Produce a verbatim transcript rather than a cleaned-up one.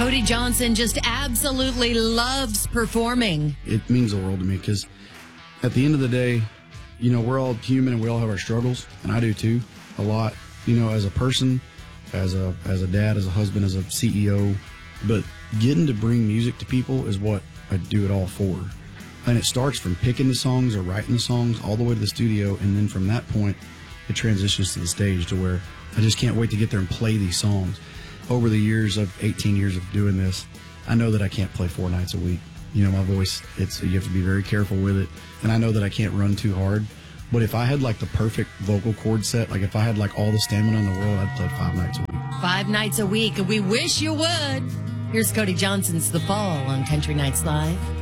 Cody Johnson just absolutely loves performing. It means the world to me because at the end of the day, you know, we're all human and we all have our struggles, and I do too, a lot, you know, as a person, as a as a dad, as a husband, as a C E O. But getting to bring music to people is what I do it all for. And it starts from picking the songs or writing the songs all the way to the studio, and then from that point, it transitions to the stage to where I just can't wait to get there and play these songs. Over the years of eighteen years of doing this, I know that I can't play four nights a week. You know, my voice, it's you have to be very careful with it. And I know that I can't run too hard. But if I had like the perfect vocal cord set, like if I had like all the stamina in the world, I'd play five nights a week. Five nights a week. We wish you would. Here's Cody Johnson's The Fall on Country Nights Live.